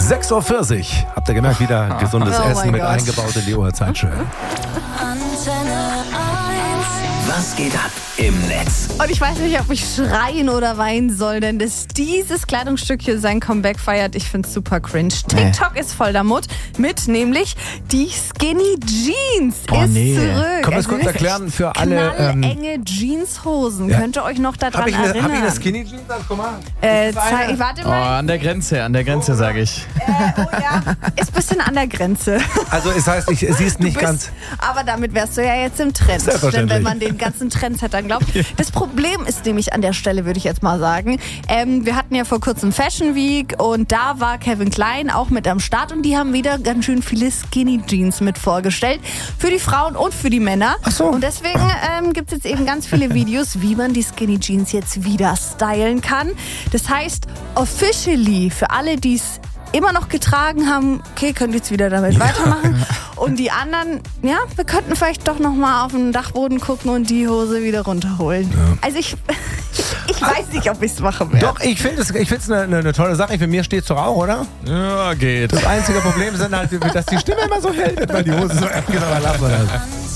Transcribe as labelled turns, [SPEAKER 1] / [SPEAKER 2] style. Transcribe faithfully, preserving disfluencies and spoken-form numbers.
[SPEAKER 1] sechs Uhr vierzig. Habt ihr gemerkt, wieder gesundes
[SPEAKER 2] Oh
[SPEAKER 1] Essen mit
[SPEAKER 2] Gott.
[SPEAKER 1] eingebaut in die Uhrzeit. Schön.
[SPEAKER 3] Was geht ab im Netz?
[SPEAKER 2] Und ich weiß nicht, ob ich schreien oder weinen soll, denn dass dieses Kleidungsstück hier sein Comeback feiert, ich find's super cringe. TikTok ist voll damit, mit nämlich die Skinny Jeans
[SPEAKER 1] Oh,
[SPEAKER 2] ist
[SPEAKER 1] nee.
[SPEAKER 2] zurück.
[SPEAKER 1] Können wir es
[SPEAKER 2] Also
[SPEAKER 1] kurz
[SPEAKER 2] wirklich
[SPEAKER 1] erklären für alle, ähm,
[SPEAKER 2] knallenge Jeanshosen.
[SPEAKER 1] ja.
[SPEAKER 2] Könnt ihr euch noch daran
[SPEAKER 1] Hab ich, eine,
[SPEAKER 2] erinnern?
[SPEAKER 1] hab ich eine Skinny Jeans? Guck mal.
[SPEAKER 2] äh,
[SPEAKER 1] Ist das eine?
[SPEAKER 2] zeig, warte
[SPEAKER 4] Oh,
[SPEAKER 2] mal.
[SPEAKER 4] an der Grenze, an der Grenze, sage ich.
[SPEAKER 2] Äh, oh ja, ist ein bisschen an der Grenze.
[SPEAKER 1] Also es heißt, ich, sie ist nicht
[SPEAKER 2] bist,
[SPEAKER 1] ganz...
[SPEAKER 2] aber damit wärst du ja jetzt im Trend.
[SPEAKER 1] Selbstverständlich.
[SPEAKER 2] Denn wenn man den ganzen Trendsettern glaubt. Das Problem ist nämlich an der Stelle, würde ich jetzt mal sagen, ähm, wir hatten ja vor kurzem Fashion Week und da war Calvin Klein auch mit am Start und die haben wieder ganz schön viele Skinny Jeans mit vorgestellt. Für die Frauen und für die Männer.
[SPEAKER 1] Ach so.
[SPEAKER 2] Und deswegen ähm, gibt es jetzt eben ganz viele Videos, wie man die Skinny Jeans jetzt wieder stylen kann. Das heißt, officially, für alle, die es immer noch getragen haben, okay, könnt ihr jetzt wieder damit weitermachen. Und die anderen, ja, wir könnten vielleicht doch nochmal auf den Dachboden gucken und die Hose wieder runterholen. Ja. Also ich, ich weiß nicht, ob ich es machen werde.
[SPEAKER 1] Doch, ich finde es ich find's eine, eine, eine tolle Sache. Für mir steht es doch auch, oder?
[SPEAKER 4] Ja, geht.
[SPEAKER 1] Das einzige Problem ist dann halt, dass die Stimme immer so hell wird, weil die Hose so eng ist, aber lassen wir das.